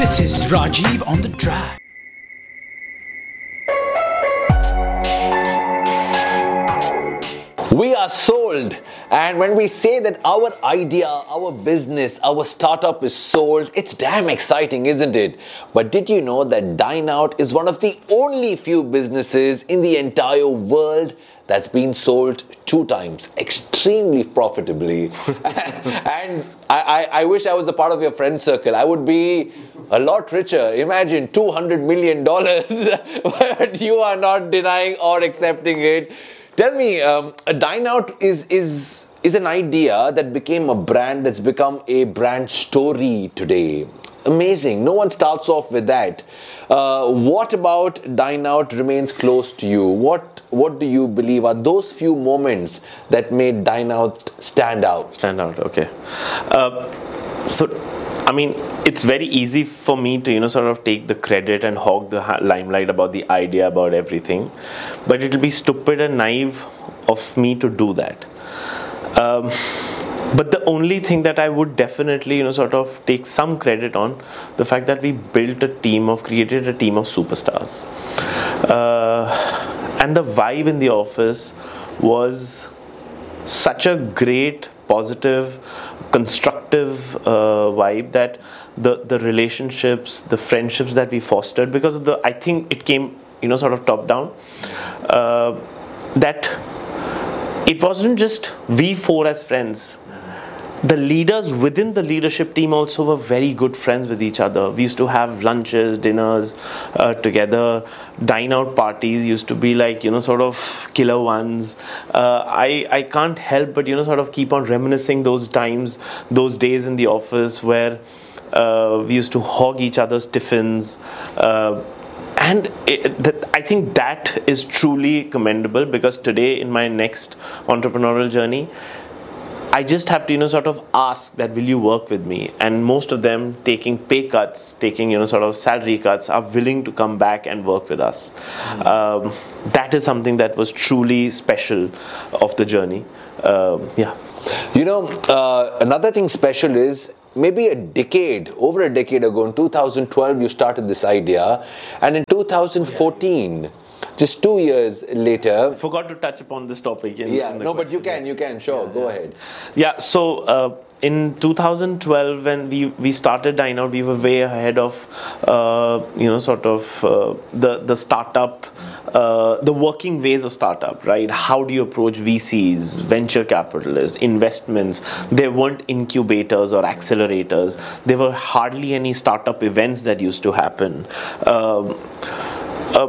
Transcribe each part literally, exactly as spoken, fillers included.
This is Rajiv on the track. We are sold, and when we say that our idea, our business, our startup is sold, it's damn exciting, isn't it? But did you know that Dine Out is one of the only few businesses in the entire world that's been sold two times, extremely profitably? And I, I, I wish I was a part of your friend circle. I would be a lot richer. Imagine two hundred million dollars, but you are not denying or accepting it. Tell me, um, a Dine Out is, is, is an idea that became a brand that's become a brand story today. Amazing. No one starts off with that. Uh, what about Dine Out remains close to you? What what do you believe are those few moments that made Dine Out stand out? Stand out, okay. Uh, so, I mean, it's very easy for me to, you know, sort of take the credit and hog the limelight about the idea, about everything. But it'll be stupid and naive of me to do that. Um, But the only thing that I would definitely, you know, sort of take some credit on, the fact that we built a team of, created a team of superstars. Uh, and the vibe in the office was such a great, positive, constructive uh, vibe that the, the relationships, the friendships that we fostered, because of the, I think it came, you know, sort of top down, uh, that it wasn't just we four as friends. The leaders within the leadership team also were very good friends with each other. We used to have lunches, dinners uh, together. Dine Out parties used to be like, you know, sort of killer ones. Uh, I, I can't help but, you know, sort of keep on reminiscing those times, those days in the office where uh, we used to hog each other's tiffins. Uh, And it, that, I think that is truly commendable, because today in my next entrepreneurial journey, I just have to, you know, sort of ask that, will you work with me? And most of them, taking pay cuts, taking, you know, sort of salary cuts, are willing to come back and work with us. Mm-hmm. Um, that is something that was truly special of the journey. Um, yeah. You know, uh, another thing special is, maybe a decade, over a decade ago, in two thousand twelve, you started this idea. And in two thousand fourteen, just two years later... I forgot to touch upon this topic. In, yeah, in the no, question. but you can, you can, sure, yeah, go yeah. ahead. Yeah, so uh, in two thousand twelve, when we, we started Dine Out, we were way ahead of, uh, you know, sort of uh, the, the startup, uh, the working ways of startup, right? How do you approach V Cs, venture capitalists, investments? There weren't incubators or accelerators. There were hardly any startup events that used to happen. Uh, uh,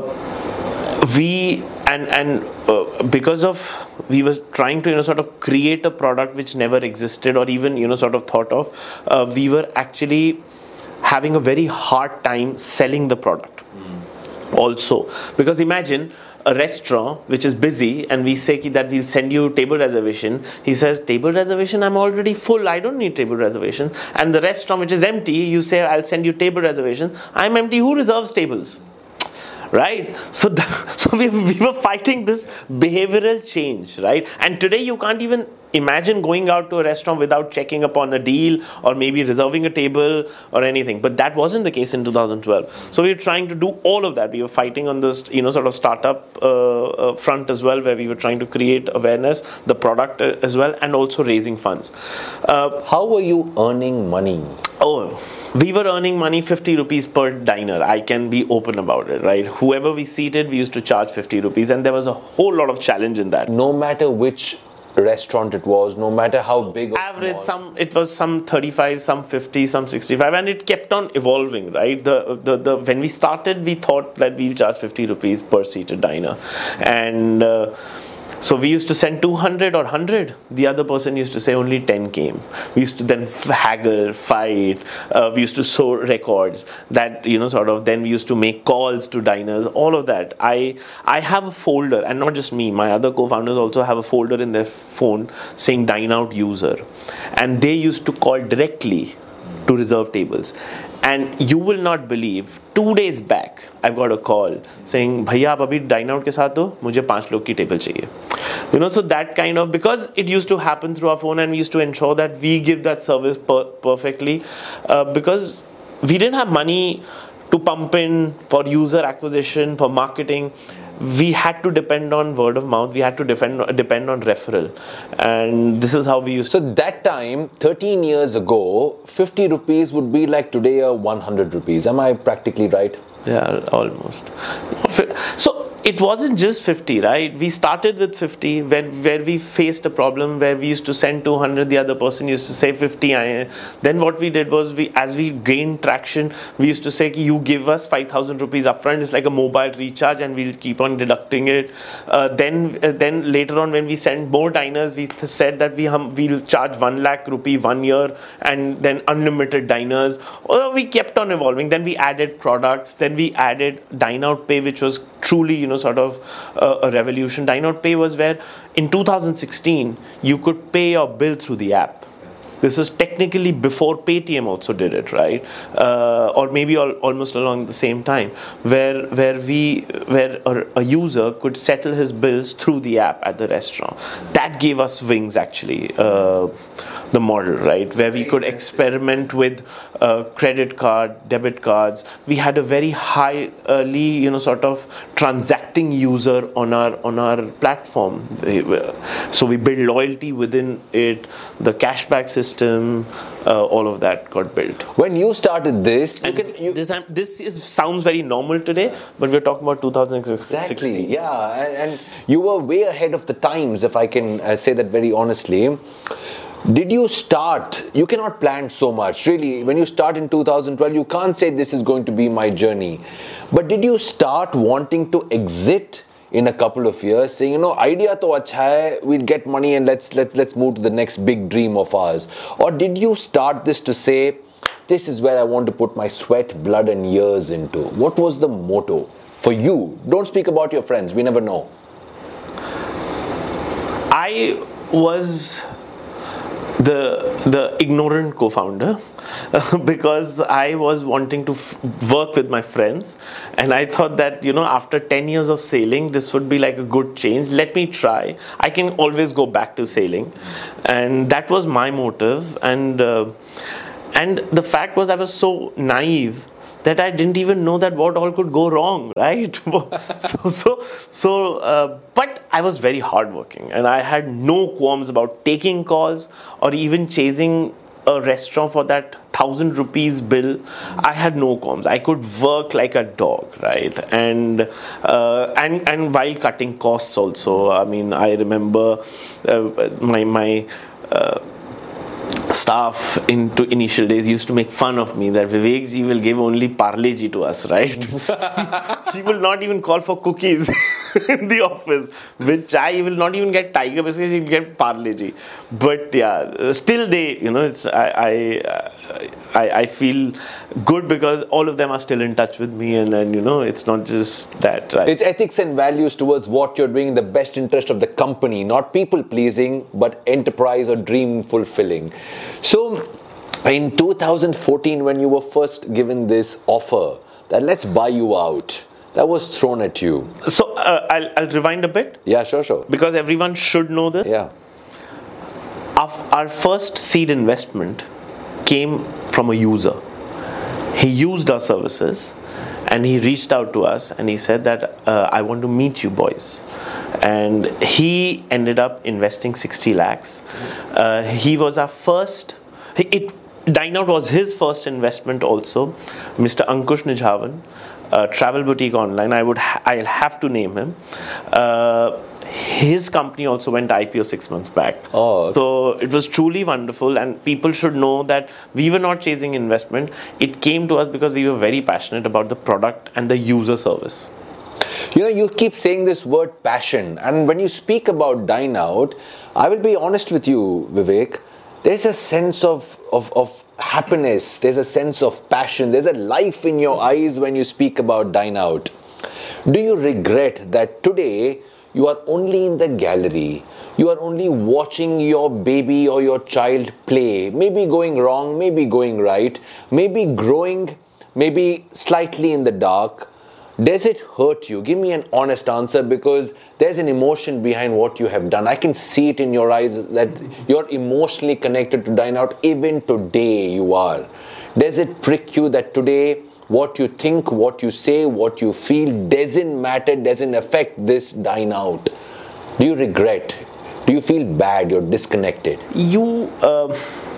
we and and uh, because of we were trying to, you know, sort of create a product which never existed or even, you know, sort of thought of, uh, we were actually having a very hard time selling the product. Mm. Also, because imagine a restaurant which is busy and we say that we'll send you table reservation. He says, table reservation? I'm already full. I don't need table reservation. And the restaurant which is empty, you say, I'll send you table reservation. I'm empty. Who reserves tables? Right? So, the, so we, we were fighting this behavioral change, right? And today you can't even imagine going out to a restaurant without checking upon a deal or maybe reserving a table or anything. But that wasn't the case in two thousand twelve. So we were trying to do all of that. We were fighting on this, you know, sort of startup uh, uh, front as well, where we were trying to create awareness, the product uh, as well, and also raising funds. Uh, How were you earning money? Oh, we were earning money fifty rupees per diner. I can be open about it, right? Whoever we seated, we used to charge fifty rupees, and there was a whole lot of challenge in that. No matter which restaurant it was, no matter how big or average, small. some it was some thirty-five, some fifty, some sixty-five, and it kept on evolving, right? The the, the when we started, we thought that we'll charge fifty rupees per seated diner, and uh, so we used to send two hundred or one hundred. The other person used to say only ten came. We used to then haggle, fight. Uh, we used to show records that, you know, sort of, then we used to make calls to diners, all of that. I I have a folder, and not just me, my other co-founders also have a folder in their phone saying Dine Out user. And they used to call directly to reserve tables. And you will not believe, two days back, I've got a call saying, "Bhaiya, आप अभी Dine Out के साथ हो, मुझे पांच लोग की table चाहिए." You know, so that kind of, because it used to happen through our phone, and we used to ensure that we give that service per- perfectly, uh, because we didn't have money to pump in for user acquisition, for marketing. We had to depend on word of mouth. We had to depend depend on referral, and this is how we used. So that time, thirteen years ago, fifty rupees would be like today a one hundred rupees. Am I practically right? Yeah, almost. So it wasn't just fifty, right? We started with fifty when where we faced a problem where we used to send two hundred, the other person used to say fifty. I, then what we did was, we as we gained traction, we used to say, you give us five thousand rupees upfront. It's like a mobile recharge, and we'll keep on deducting it. Uh, then uh, then later on, when we sent more diners, we th- said that we hum, we'll charge one lakh rupee one year, and then unlimited diners. Or we kept on evolving. Then we added products. Then we added Dine Out Pay, which was truly, you know, sort of uh, a revolution. Dine Out Pay was where in two thousand sixteen you could pay your bill through the app. This was technically before Paytm also did it, right? Uh, or maybe all, almost along the same time, where where we where a, a user could settle his bills through the app at the restaurant. That gave us wings, actually. Uh, the model, right, where we could experiment with uh, credit card, debit cards. We had a very high, early, you know, sort of transacting user on our on our platform. So we built loyalty within it, the cashback system, uh, all of that got built. When you started this, you and can, you, this this is, sounds very normal today, but we're talking about two thousand sixteen. Exactly, yeah, and, and you were way ahead of the times, if I can uh, say that very honestly. Did you start, you cannot plan so much, really, when you start in two thousand twelve, you can't say this is going to be my journey. But did you start wanting to exit in a couple of years, saying, you know, idea to acha hai, we'll get money and let's, let's, let's move to the next big dream of ours? Or did you start this to say, this is where I want to put my sweat, blood and years into? What was the motto for you? Don't speak about your friends, we never know. I was the the ignorant co-founder uh, because I was wanting to f- work with my friends, and I thought that, you know, after ten years of sailing, this would be like a good change. Let me try. I can always go back to sailing, and that was my motive. And uh, and the fact was, I was so naive that I didn't even know that what all could go wrong, right? so, so, so. Uh, but I was very hardworking, and I had no qualms about taking calls or even chasing a restaurant for that thousand rupees bill. I had no qualms. I could work like a dog, right? And uh, and and while cutting costs also. I mean, I remember uh, my my. Uh, staff into initial days used to make fun of me that Vivek ji will give only Parle ji to us, right? He will not even call for cookies in the office. With chai, he will not even get Tiger biscuits, he'll get Parle ji. But yeah, still they, you know, it's I I, I I feel good because all of them are still in touch with me, and, and you know, it's not just that, right? It's ethics and values towards what you're doing in the best interest of the company, not people pleasing, but enterprise or dream fulfilling. So, in two thousand fourteen, when you were first given this offer that let's buy you out, that was thrown at you. So, uh, I'll, I'll rewind a bit. Yeah, sure, sure. Because everyone should know this. Yeah. Our, our first seed investment came from a user. He used our services, and he reached out to us and he said that uh, I want to meet you boys. And he ended up investing sixty lakhs. Uh, he was our first, it, Dine Out was his first investment also. Mister Ankush Nijhawan, uh, Travel Boutique Online, I would ha- I'll have to name him. Uh, his company also went I P O six months back. Oh, okay. So it was truly wonderful, and people should know that we were not chasing investment. It came to us because we were very passionate about the product and the user service. You know, you keep saying this word passion, and when you speak about Dine Out, I will be honest with you, Vivek, there's a sense of, of, of happiness, there's a sense of passion, there's a life in your eyes when you speak about Dine Out. Do you regret that today you are only in the gallery, you are only watching your baby or your child play, maybe going wrong, maybe going right, maybe growing, maybe slightly in the dark? Does it hurt you? Give me an honest answer, because there's an emotion behind what you have done. I can see it in your eyes that you're emotionally connected to Dine Out. Even today you are. Does it prick you that today what you think, what you say, what you feel doesn't matter, doesn't affect this Dine Out? Do you regret? Do you feel bad? You're disconnected? You uh,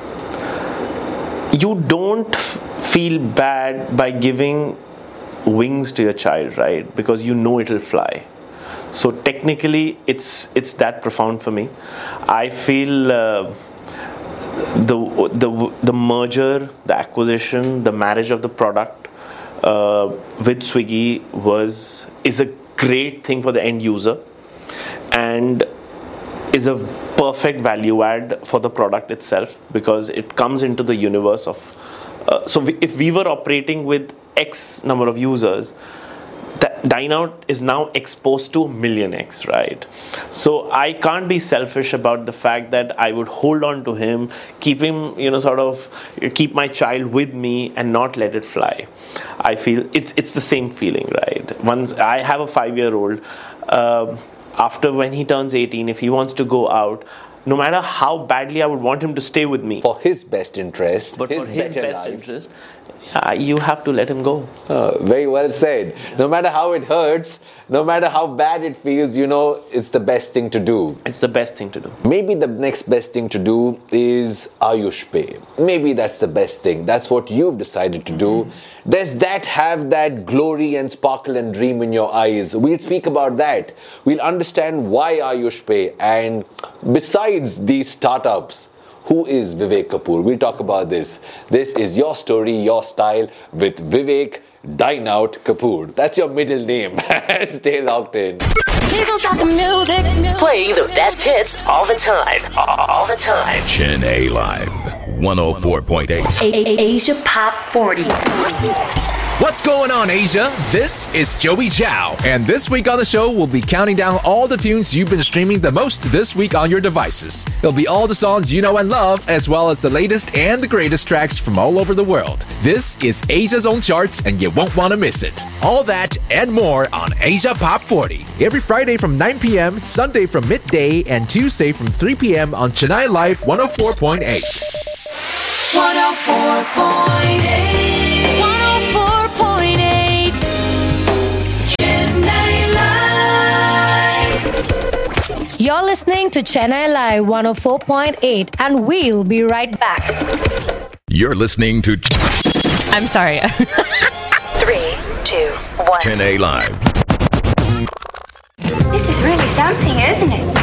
you don't f- feel bad by giving wings to your child, right? Because you know it'll fly. So technically, it's it's that profound for me. I feel uh, the the the merger, the acquisition, the marriage of the product uh, with Swiggy was is a great thing for the end user, and is a perfect value add for the product itself, because it comes into the universe of. Uh, so we, if we were operating with X number of users, that Dine Out is now exposed to million X, right? So I can't be selfish about the fact that I would hold on to him, keep him, you know, sort of keep my child with me and not let it fly. I feel it's it's the same feeling, right? Once I have a five-year-old, uh, after when he turns eighteen, if he wants to go out, no matter how badly I would want him to stay with me, for his best interest, but his for his better best life. interest, yeah, you have to let him go. Uh, very well said. No matter how it hurts, no matter how bad it feels, you know, it's the best thing to do. It's the best thing to do. Maybe the next best thing to do is Ayush Pay. Maybe that's the best thing. That's what you've decided to do. Mm-hmm. Does that have that glory and sparkle and dream in your eyes? We'll speak about that. We'll understand why Ayush Pay. And besides these startups, who is Vivek Kapoor? We'll talk about this. This is Your Story, Your Style with Vivek Dine Out Kapoor. That's your middle name. Stay locked in. Please don't stop the music. Playing the best hits all the time. All the time. Chennai Live, one oh four point eight. Asia Pop forty. What's going on, Asia? This is Joey Zhao, and this week on the show, we'll be counting down all the tunes you've been streaming the most this week on your devices. It'll be all the songs you know and love, as well as the latest and the greatest tracks from all over the world. This is Asia's own charts, and you won't want to miss it. All that and more on Asia Pop forty. Every Friday from nine p.m., Sunday from midday, and Tuesday from three p.m. on Chennai Live one oh four point eight. one oh four point eight. one oh four point eight. Chennai Live. You're listening to Chennai Live one oh four point eight, and we'll be right back. You're listening to I'm sorry. Three, two, one. Chennai Live. This is really something, isn't it?